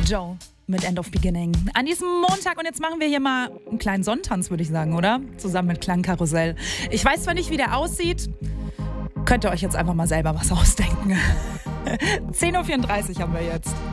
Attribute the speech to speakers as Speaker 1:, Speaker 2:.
Speaker 1: Joe mit End of Beginning. An diesem Montag, und jetzt machen wir hier mal einen kleinen Sonntanz, würde ich sagen, oder? Zusammen mit Klangkarussell. Ich weiß zwar nicht, wie der aussieht, könnt ihr euch jetzt einfach mal selber was ausdenken. 10.34 Uhr haben wir jetzt.